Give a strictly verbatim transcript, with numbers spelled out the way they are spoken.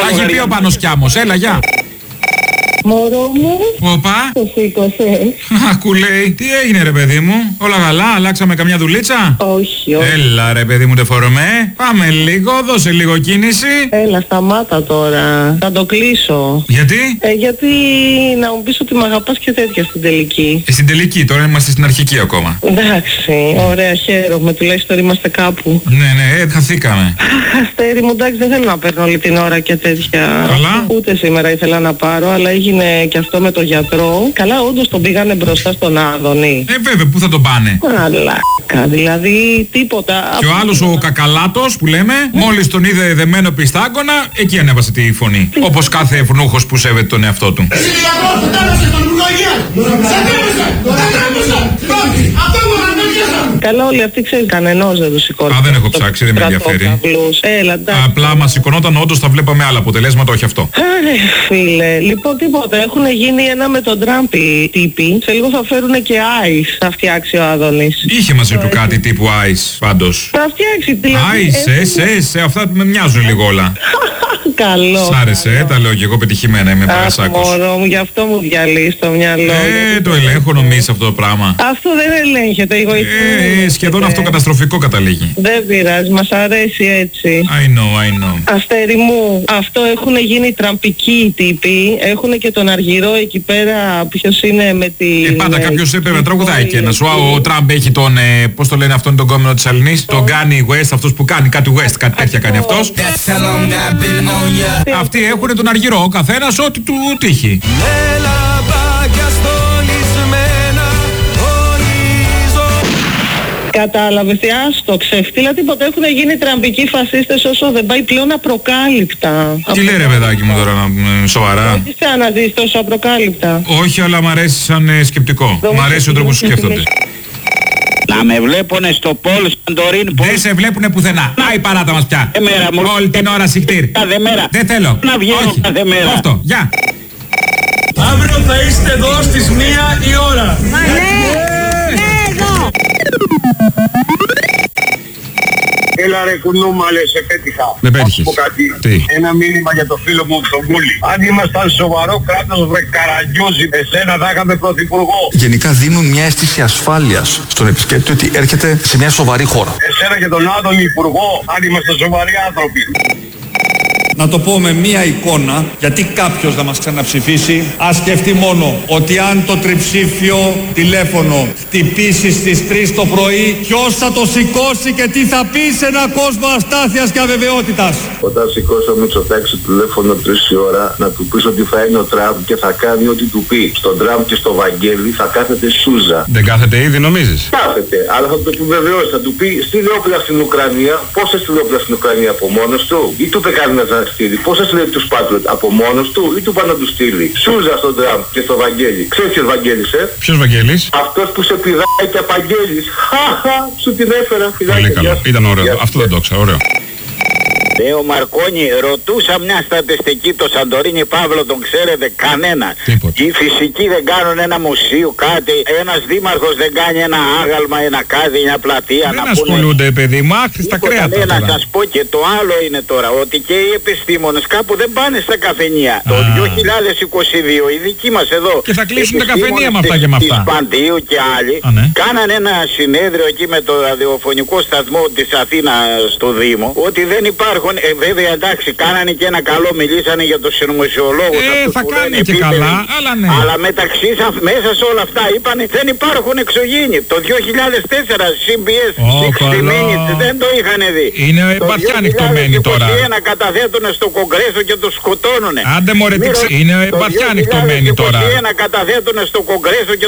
έχει πει ο Πάνος Κιάμος, έλα, γεια. Μωρό μου. Οπα. Το σήκωσες. Ακού λέει, τι έγινε ρε παιδί μου, όλα καλά, αλλάξαμε καμιά δουλίτσα. Όχι, όχι. Έλα ρε παιδί μου τεφορμέ, πάμε λίγο, δώσε λίγο κίνηση. Έλα, σταμάτα τώρα. Θα το κλείσω. Γιατί? Ε, γιατί να μου πεις ότι μ' αγαπάς και τέτοια στην τελική. Ε, στην τελική, τώρα είμαστε στην αρχική ακόμα. Εντάξει, ωραία, χαίρομαι, τουλάχιστον είμαστε κάπου. Ναι, ναι, ε, χαθήκαμε. Αχ, Αστέρι μου, εντάξει, δεν θέλω να παίρνω όλη την ώρα και τέτοια. Καλά. Ούτε σήμερα ήθελα να πάρω, αλλά έγινε και αυτό με το γιατρό. Καλά, όντως τον πήγανε μπροστά στον Άδωνη. Ε, βέβαια, πού θα τον πάνε. Μαλάκα, δηλαδή τίποτα. Και ο άλλος ο Κακαλάτος που λέμε, μόλις τον είδε δεμένο πιστάγκωνα, εκεί ανέβασε τη φωνή. Όπως κάθε ευνούχος που σέβεται τον εαυτό του. Εσύ γιατρός, το τέλος τον Υπουργογία. Σε τρέμεσαι, σε τρέμεσαι. Πρώτη, αυτό μου να μιλήσαν. Καλά, όλοι αυτοί ξέρει, κανενός δεν τους σηκώνει. Α, δεν έχω ψάξει, δεν με ενδιαφέρει. Έλα, εντάξει. Απλά μας σηκωνόταν, όντως θα βλέπαμε άλλα αποτελέσματα, όχι αυτό. Άρε φίλε, λοιπόν τίποτα, έχουν γίνει ένα με τον Τραμπ οι τύποι. Σε λίγο θα φέρουν και Ice, θα φτιάξει ο Άδωνης. Είχε μαζί του κάτι τύπου Ice, πάντως. Θα φτιάξει δηλαδή. Ice, εσ, εσ, αυτά με μοιάζουν λίγο όλα. Καλό. Σ' άρεσε, τα λέω και εγώ πετυχημένα, είμαι παρασάκος. Μωρό μου, γι' αυτό μου διαλύει το μυαλό. Ε, το ελέγχω νομίζεις αυτό το πράγμα. Αυτό δεν ελέγχεται, η γοητεία. Ε, ε, σχεδόν αυτό καταστροφικό καταλήγει. Δεν πειράζει, μας αρέσει έτσι. I know, I know. Αστέρι μου, αυτό έχουν γίνει τραμπικοί οι τύποι. Έχουν και τον Αργυρό εκεί πέρα. Ποιος είναι με τη. Ε, πάντα κάποιος έπρεπε να τραγουδάει και ένας. Ο, ο Τραμπ έχει τον, ε, πώς το λένε αυτόν τον κόμενο της Αλληνής. Τον κάνει West, αυτός που κάνει κάτι West, κάτι τέτοια κάνει αυτός. Αυτοί έχουν τον Αργυρό, ο καθένας ό,τι του τύχει. Κατάλαβες, τι άστο, ξεφτύλα τίποτα. Έχουν γίνει τραμπικοί φασίστες όσο δεν πάει πλέον απροκάλυπτα. Τι λέει ρε παιδάκι μου τώρα, ε, σοβαρά. Τι σε αναζείς τόσο απροκάλυπτα. Όχι, αλλά μ' αρέσει σαν ε, σκεπτικό. Μ' αρέσει ο τρόπος που σκέφτονται. Να με βλέπουνε στο Πολ Σαντορίνη. Δεν σε βλέπουνε πουθενά. Άι παράτα μας πια. Ε, μέρα, μου. Όλη την ώρα συχτήρ. Κάθε μέρα. Δεν θέλω. Να βγαίνω Όχι. κάθε μέρα. Αυτό. Γεια. Αύριο θα είστε εδώ στις μία η ώρα. Μα ναι, ναι εδώ. Έλα ρε κουνούμαλε, σε πέτυχα. Με πέτυχες. Να σου πω κάτι. Τι? Ένα μήνυμα για το φίλο μου τον Κούλη. Αν ήμασταν σοβαρό κράτος βρε Καραγκιόζη, εσένα θα είχαμε πρωθυπουργό. Γενικά δίνουν μια αίσθηση ασφάλειας στον επισκέπτη ότι έρχεται σε μια σοβαρή χώρα. Εσένα και τον Άδωνη υπουργό, αν είμαστε σοβαροί άνθρωποι. Να το πω με μία εικόνα, γιατί κάποιος να μας ξαναψηφίσει, ας σκεφτεί μόνο ότι αν το τριψήφιο τηλέφωνο χτυπήσει στις τρεις το πρωί, ποιος θα το σηκώσει και τι θα πει σε έναν κόσμο αστάθειας και αβεβαιότητας. Όταν σηκώσει ο Μητσοτάκης το τηλέφωνο τρεις η ώρα, να του πεις ότι θα είναι ο Τραμπ και θα κάνει ό,τι του πει. Στον Τραμπ και στο Βαγγέλη θα κάθεται Σούζα. Δεν κάθεται ήδη νομίζεις? Κάθεται, αλλά θα το επιβεβαιώσει, θα του πει στείλε όπλα στην Ουκρανία. Πώς έστειλε όπλα στην Ουκρανία από μόνος του, ή του είπε κανένας να στείλει? Πώς έστειλε τους Πάτριωτ από μόνος του, ή του πάνε να του στείλει? Σούζα στον Τραμπ και στο Βαγγέλη. Ξέρεις ποιος Βαγγέλης, ε? Ποιος Βαγγέλης? Αυτός που σε πηδάει και απαγγέλης. Χαχα, σου την έφερα. Πολύ καλό. Ήταν ωραίο. Αυτό δεν το ξέρω. Ωραίο. Ε, ο Μαρκόνι, ρωτούσα μια στατιστική, το Σαντορίνη Παύλο τον ξέρετε κανένα. Τίποτα. Οι φυσικοί δεν κάνουν ένα μουσείο, κάτι. Ένας δήμαρχος δεν κάνει ένα άγαλμα, ένα κάτι, μια πλατεία. Δεν να ασχολούνται πούνε... παιδί μου, άχρηστα κρέατα Ναι, να τώρα. σας πω και το άλλο είναι τώρα, ότι και οι επιστήμονες κάπου δεν πάνε στα καφενεία. Α. Το δύο χιλιάδες είκοσι δύο οι δικοί μας εδώ. Και θα κλείσουν τα καφενεία με αυτά και με αυτά. Της Παντίου και άλλοι. Α, ναι. Κάνανε ένα συνέδριο εκεί με το ραδιοφωνικό σταθμό της Αθήνας στο Δήμο, ότι δεν υπάρχουν. Ε, βέβαια εντάξει, κάνανε και ένα καλό, μιλήσανε για τους συνωμοσιολόγους. Ε, θα κάνει και καλά, αλλά ναι. Αλλά μεταξύ σας, μέσα σε όλα αυτά είπανε δεν υπάρχουν εξωγήινοι. Το δύο χιλιάδες τέσσερα σι μπι ες εξήντα Minutes δεν το είχαν δει. Είναι βαθιά ανοιχτωμένοι τώρα. Το δύο χιλιάδες είκοσι ένα καταθέτουνε στο Κογκρέσο και τους σκοτώνουνε. Άντε μωρέ, τι ξε- είναι βαθιά ανοιχτωμένοι τώρα. Το δύο χιλιάδες είκοσι ένα καταθέτουνε στο Κογκρέσο και